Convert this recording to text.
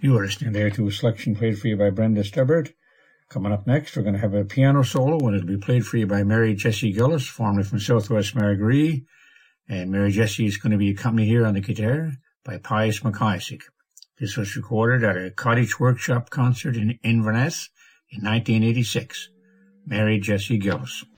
You are listening there to a selection played for you by Brenda Stubbard. Coming up next, we're going to have a piano solo, and it'll be played for you by Mary Jessie Gillis, formerly from Southwest Margaree. And Mary Jessie is going to be accompanied here on the guitar by Pius McIsaac. This was recorded at a Cottage Workshop concert in Inverness in 1986. Mary Jessie Gillis.